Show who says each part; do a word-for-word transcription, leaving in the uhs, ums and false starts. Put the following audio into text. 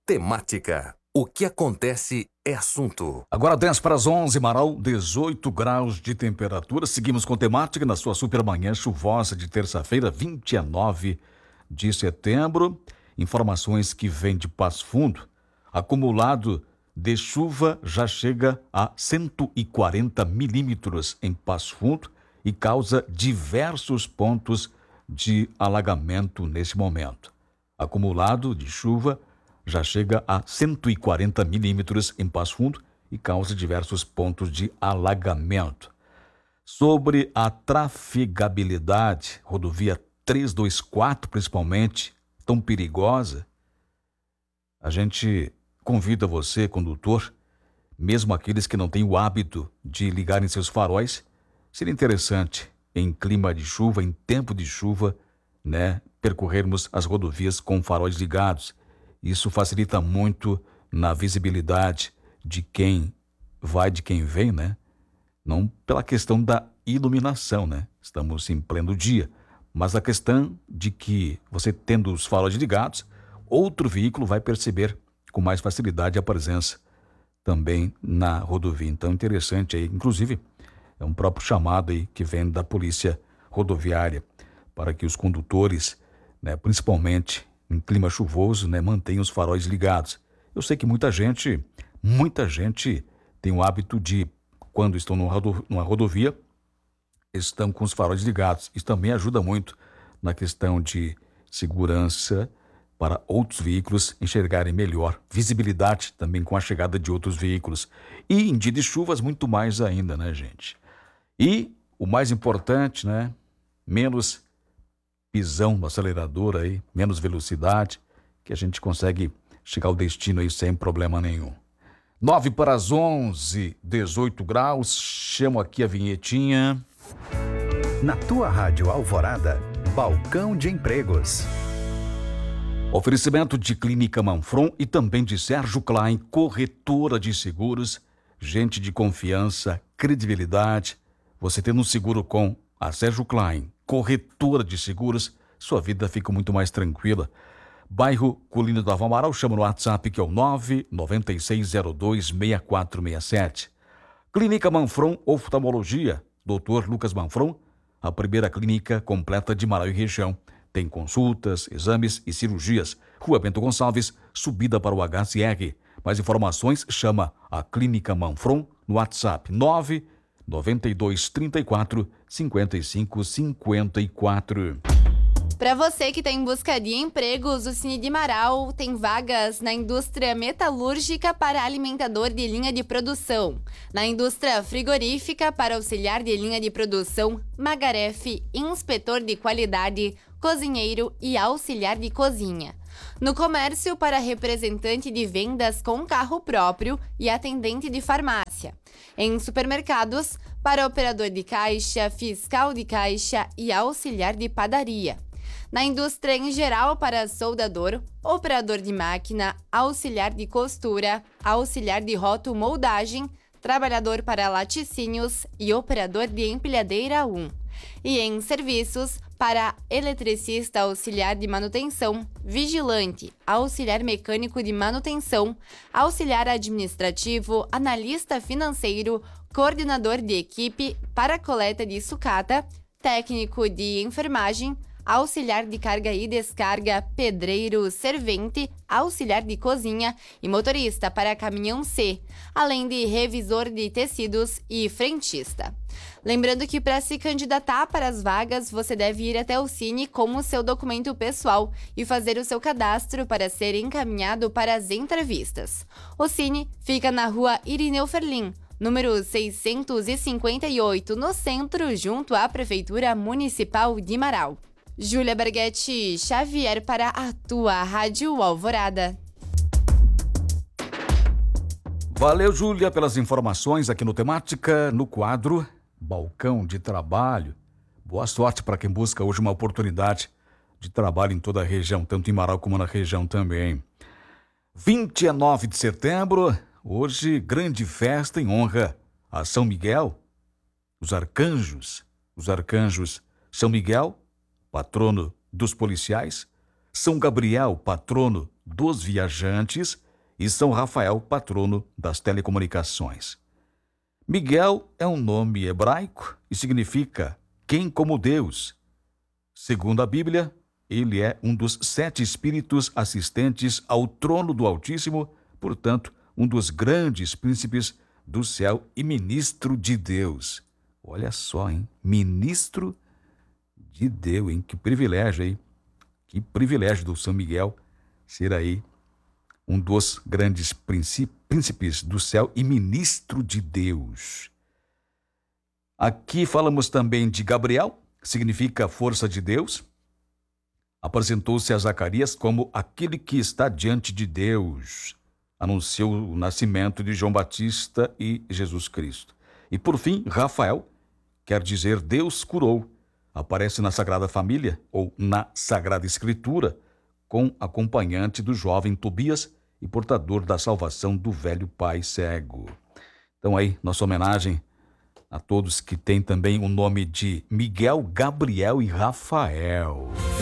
Speaker 1: Temática. O que acontece é assunto.
Speaker 2: Agora dez para as onze, Marau, dezoito graus de temperatura. Seguimos com temática na sua supermanhã chuvosa de terça-feira, vinte e nove de setembro. Informações que vêm de Passo Fundo. Acumulado de chuva já chega a cento e quarenta milímetros em Passo Fundo e causa diversos pontos de alagamento nesse momento. Acumulado de chuva já chega a cento e quarenta milímetros em Passo Fundo e causa diversos pontos de alagamento. Sobre a trafegabilidade, rodovia trezentos e vinte e quatro principalmente, tão perigosa, a gente convida você, condutor, mesmo aqueles que não têm o hábito de ligarem seus faróis, seria interessante, em clima de chuva, em tempo de chuva, né, percorrermos as rodovias com faróis ligados. Isso facilita muito na visibilidade de quem vai, de quem vem, né? Não pela questão da iluminação, né? Estamos em pleno dia, mas a questão de que você tendo os faróis ligados, outro veículo vai perceber com mais facilidade a presença também na rodovia. Então, interessante aí, inclusive, é um próprio chamado aí que vem da Polícia Rodoviária para que os condutores, né, principalmente em clima chuvoso, né, mantenham os faróis ligados. Eu sei que muita gente, muita gente tem o hábito de, quando estão numa, rodo, numa rodovia, estão com os faróis ligados. Isso também ajuda muito na questão de segurança para outros veículos enxergarem melhor. Visibilidade também com a chegada de outros veículos. E em dia de chuvas, muito mais ainda, né, gente? E o mais importante, né, menos pisão no acelerador aí, menos velocidade, que a gente consegue chegar ao destino aí sem problema nenhum. nove para as onze, dezoito graus, chamo aqui a vinhetinha.
Speaker 3: Na tua rádio Alvorada, Balcão de Empregos.
Speaker 2: Oferecimento de Clínica Manfron e também de Sérgio Klein, corretora de seguros, gente de confiança, credibilidade. Você tendo um seguro com a Sérgio Klein, corretora de seguros, sua vida fica muito mais tranquila. Bairro Colina do Amaral, chama no WhatsApp que é o nove nove seis zero dois seis quatro seis sete. Clínica Manfron Oftalmologia, doutor Lucas Manfron, a primeira clínica completa de Marau e região. Tem consultas, exames e cirurgias. Rua Bento Gonçalves, subida para o H C R. Mais informações, chama a Clínica Manfron no WhatsApp nove nove dois três quatro cinco cinco cinco quatro.
Speaker 4: Para você que está em busca de empregos, o Cine de Marau tem vagas na indústria metalúrgica para alimentador de linha de produção, na indústria frigorífica para auxiliar de linha de produção, magarefe, inspetor de qualidade, cozinheiro e auxiliar de cozinha. No comércio, para representante de vendas com carro próprio e atendente de farmácia. Em supermercados, para operador de caixa, fiscal de caixa e auxiliar de padaria. Na indústria em geral, para soldador, operador de máquina, auxiliar de costura, auxiliar de rotomoldagem, trabalhador para laticínios e operador de empilhadeira um. E em serviços, para eletricista auxiliar de manutenção, vigilante, auxiliar mecânico de manutenção, auxiliar administrativo, analista financeiro, coordenador de equipe para coleta de sucata, técnico de enfermagem, auxiliar de carga e descarga, pedreiro, servente, auxiliar de cozinha e motorista para caminhão C, além de revisor de tecidos e frentista. Lembrando que para se candidatar para as vagas, você deve ir até o Cine com o seu documento pessoal e fazer o seu cadastro para ser encaminhado para as entrevistas. O Cine fica na rua Irineu Ferlin, número seiscentos e cinquenta e oito, no centro, junto à Prefeitura Municipal de Marau. Júlia Berghetti Xavier para a tua Rádio Alvorada.
Speaker 2: Valeu, Júlia, pelas informações aqui no Temática, no quadro Balcão de Trabalho. Boa sorte para quem busca hoje uma oportunidade de trabalho em toda a região, tanto em Marau como na região também. vinte e nove de setembro, hoje grande festa em honra a São Miguel, os arcanjos, os arcanjos São Miguel, patrono dos policiais, São Gabriel, patrono dos viajantes, e São Rafael, patrono das telecomunicações. Miguel é um nome hebraico e significa quem como Deus. Segundo a Bíblia, ele é um dos sete espíritos assistentes ao trono do Altíssimo, portanto, um dos grandes príncipes do céu e ministro de Deus. Olha só, hein? Ministro de Deus, hein? Que privilégio, hein? Que privilégio do São Miguel ser aí um dos grandes príncipes do céu e ministro de Deus. Aqui falamos também de Gabriel, que significa força de Deus. Apresentou-se a Zacarias como aquele que está diante de Deus. Anunciou o nascimento de João Batista e Jesus Cristo. E por fim, Rafael, quer dizer Deus curou. Aparece na Sagrada Família ou na Sagrada Escritura, com acompanhante do jovem Tobias e portador da salvação do velho pai cego. Então aí, nossa homenagem a todos que têm também o nome de Miguel, Gabriel e Rafael.